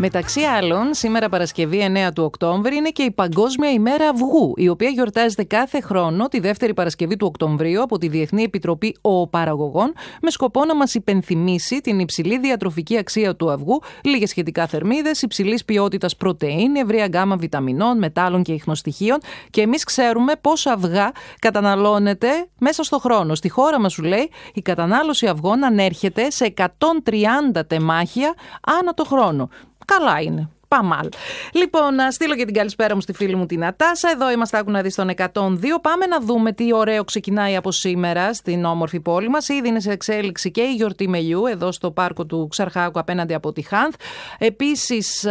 Μεταξύ άλλων, σήμερα Παρασκευή 9 του Οκτώβρη είναι και η Παγκόσμια ημέρα αυγού, η οποία γιορτάζεται κάθε χρόνο τη δεύτερη Παρασκευή του Οκτωβρίου από τη Διεθνή Επιτροπή Οοπαραγωγών, με σκοπό να μας υπενθυμίσει την υψηλή διατροφική αξία του αυγού, λίγες σχετικά θερμίδες, υψηλής ποιότητας πρωτεΐνη, ευρεία γκάμα βιταμινών, μετάλλων και ιχνοστοιχείων. Και εμείς ξέρουμε πόσα αυγά καταναλώνεται μέσα στο χρόνο. Στη χώρα μας, σου λέει, η κατανάλωση αυγών ανέρχεται σε 130 τεμάχια ανά το χρόνο. Καλά είναι. Παμάλ. Λοιπόν, να στείλω και την καλησπέρα μου στη φίλη μου την Νατάσα. Εδώ είμαστε, άκου να δεις, τον 102. Πάμε να δούμε τι ωραίο ξεκινάει από σήμερα στην όμορφη πόλη μας. Ήδη είναι σε εξέλιξη και η γιορτή μελιού εδώ στο πάρκο του Ξαρχάκου απέναντι από τη Χάνθ. Επίσης,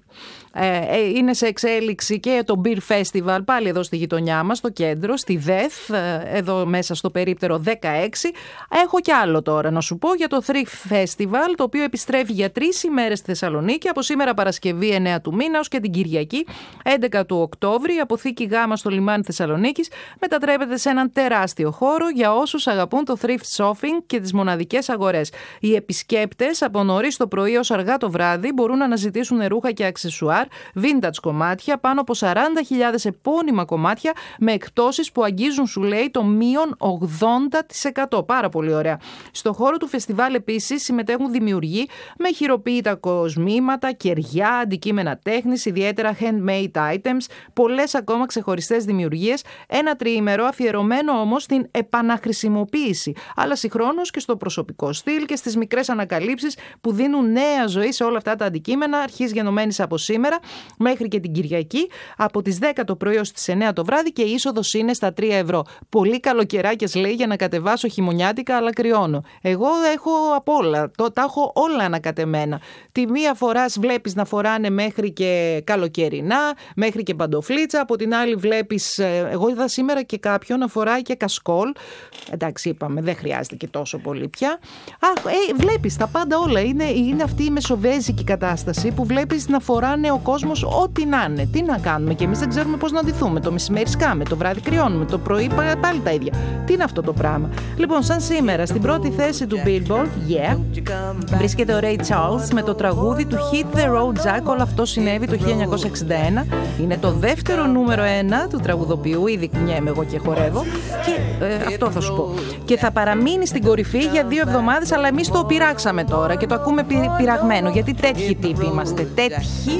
είναι σε εξέλιξη και το Beer Festival πάλι εδώ στη γειτονιά μας, στο κέντρο, στη ΔΕΘ, εδώ μέσα στο περίπτερο 16. Έχω κι άλλο τώρα να σου πω για το Thrift Festival, το οποίο επιστρέφει για 3 ημέρες στη Θεσσαλονίκη, από σήμερα Παρασκευή 9 του μήνα ως και την Κυριακή 11 του Οκτώβρη. Η αποθήκη Γ στο λιμάνι Θεσσαλονίκης μετατρέπεται σε έναν τεράστιο χώρο για όσους αγαπούν το thrift shopping και τις μοναδικές αγορές. Οι επισκέπτες από νωρίς το πρωί ως αργά το βράδυ μπορούν να αναζητήσουν ρούχα και αξεσουάρ, vintage κομμάτια, πάνω από 40.000 επώνυμα κομμάτια με εκπτώσεις που αγγίζουν, σου λέει, το μείον 80%. Πάρα πολύ ωραία. Στο χώρο του φεστιβάλ επίσης συμμετέχουν δημιουργοί με χειροποίητα κοσμήματα, κεριά, αντικείμενα τέχνης, ιδιαίτερα handmade items, πολλές ακόμα ξεχωριστές δημιουργίες, ένα τριήμερο αφιερωμένο όμως στην επαναχρησιμοποίηση, αλλά συγχρόνως και στο προσωπικό στυλ και στις μικρές ανακαλύψεις που δίνουν νέα ζωή σε όλα αυτά τα αντικείμενα, αρχής γενομένης από σήμερα μέχρι και την Κυριακή από τις 10 το πρωί ως τις 9 το βράδυ, και η είσοδος είναι στα 3 ευρώ. Πολύ καλοκαιράκιες, λέει, για να κατεβάσω χειμωνιάτικα, αλλά κρυώνω. Εγώ έχω απ' όλα, τα έχω όλα ανακατεμένα. Τη μία φορά βλέπεις να φοράνε μέχρι και καλοκαιρινά, μέχρι και παντοφλίτσα, από την άλλη βλέπεις, εγώ είδα σήμερα και κάποιον να φοράει και κασκόλ. Εντάξει, είπαμε, δεν χρειάζεται και τόσο πολύ πια. Βλέπεις τα πάντα όλα. Είναι αυτή η μεσοβέζικη κατάσταση που βλέπεις να φοράνε ο κόσμος ό,τι να είναι. Τι να κάνουμε, και εμείς δεν ξέρουμε πώς να ντυθούμε. Το μεσημέρι σκάμε, το βράδυ κρυώνουμε, το πρωί πάλι τα ίδια. Τι είναι αυτό το πράγμα. Λοιπόν, σαν σήμερα, στην πρώτη θέση του Billboard, βρίσκεται ο Ray Charles με το τραγούδι του Hit the Road Jack. Όλο αυτό συνέβη το 1961. Είναι το δεύτερο νούμερο 1 του τραγουδοποιού. Ήδη κουνιέμαι εγώ και χορεύω. Και αυτό θα σου πω. Και θα παραμείνει στην κορυφή για 2 εβδομάδες, αλλά εμείς το πειράξαμε τώρα και το ακούμε πειραγμένο. Γιατί τέτοιοι τύποι είμαστε. Τέτοιοι